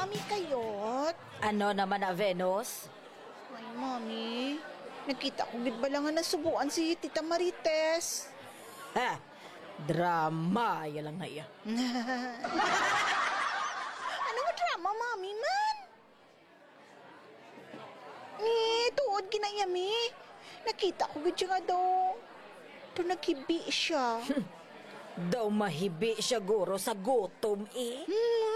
Mami kayot. Ano naman na, Venus? Ay, Mami. Nakita ko gid ba lang nga nasubuan si Tita Marites. Ha? Drama, yalang na iya. Ano nga drama, Mami man? Tuod ginayami. Nakita ko gid siya nga daw. Pero naghibi siya. Daw mahibi siya guro sa gutom eh.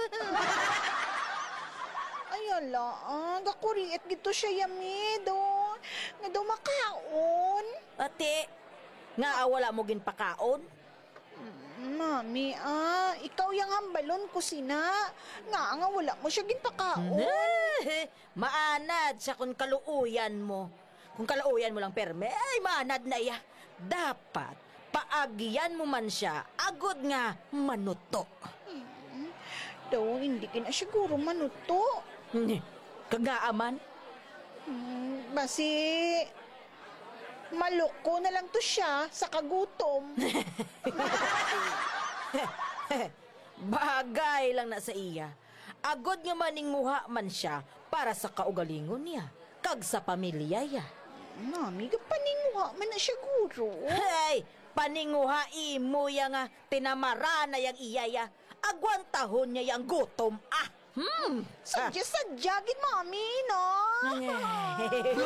Ay, ala, gakuriit gito siya yami, do. Nga daw makaon. Ate, nga wala mo ginpakaon? Mami, ikaw yung hambalon ko sina. Nga wala mo siya ginpakaon. Maanad sa kung kaluuyan mo. Kung kaluuyan mo lang perme, ay maanad na iya. Dapat, paagyan mo man siya, agod nga manuto. Daw, hindi kina siguro manuto. Kagaaman? Basi, maloko na lang to siya sa kagutom. Bagay lang na sa iya. Agod nga maninguha man siya para sa kaugalingon niya, kag sa pamilya ya. Mami, paninguha man na siya guro. Hey, paninguha imo ya nga tinamara na yang iyaya. Agwantahon niya yang gutom. Sadya-sadya gid, Mami, no?